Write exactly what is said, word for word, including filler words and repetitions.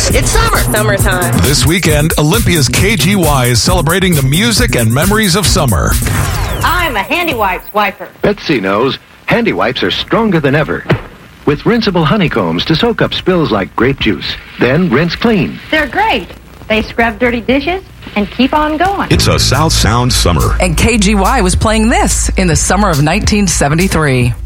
ladies. It's summer. Summertime. This weekend, Olympia's K G Y is celebrating the music and memories of summer. I'm a Handy Wipes wiper. Betsy knows Handy Wipes are stronger than ever. With rinsable honeycombs to soak up spills like grape juice. Then rinse clean. They're great. They scrub dirty dishes and keep on going. It's a South Sound summer. And K G Y was playing this in the summer of nineteen seventy-three.